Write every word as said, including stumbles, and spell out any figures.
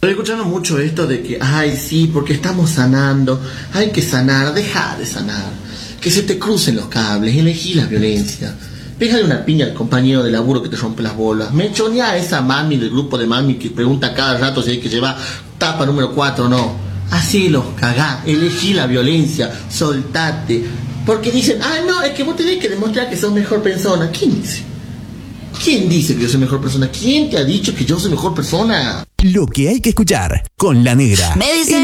Estoy escuchando mucho esto de que, ay, sí, porque estamos sanando, hay que sanar, deja de sanar, que se te crucen los cables, elegí la violencia, pégale una piña al compañero de laburo que te rompe las bolas, mechonea a esa mami del grupo de mami que pregunta cada rato si hay que llevar tapa número cuatro o no, así los cagá, elegí la violencia, soltate, porque dicen, ah, no, es que vos tenés que demostrar que sos mejor persona. ¿Quién dice? ¿Quién dice que yo soy mejor persona? ¿Quién te ha dicho que yo soy mejor persona? Lo que hay que escuchar con La Negra. Me dicen